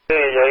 Hey, Jay.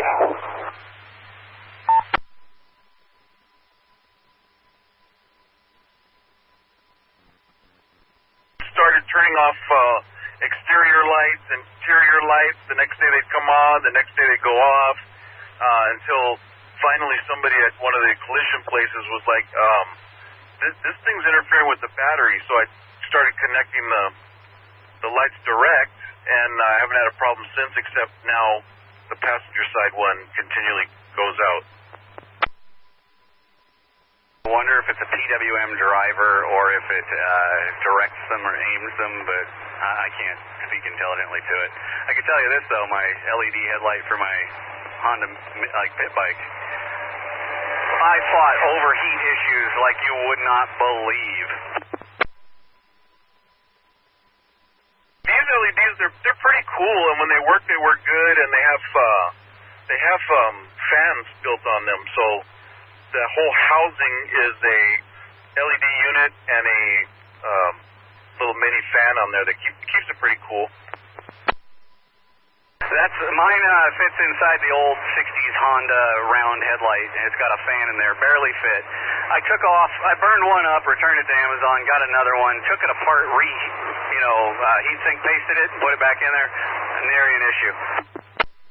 Started turning off exterior lights, interior lights. The next day they'd come on, the next day they'd go off, until finally somebody at one of the collision places was like, this thing's interfering with the battery. So I started connecting the lights direct, and I haven't had a problem since, except now the passenger side one continually goes out. I wonder if it's a PWM driver or if it directs them or aims them, but I can't speak intelligently to it. I can tell you this, though, my LED headlight for my Honda pit bike, I fought overheat issues like you would not believe. These LEDs, they're pretty cool, and when they work good, and they have fans built on them, so the whole housing is a LED unit and a little mini fan on there that keeps it pretty cool. Mine fits inside the old 60s Honda round headlight, and it's got a fan in there, barely fit. I burned one up, returned it to Amazon, got another one, took it apart, heat sink pasted it, and put it back in there. Nary an issue.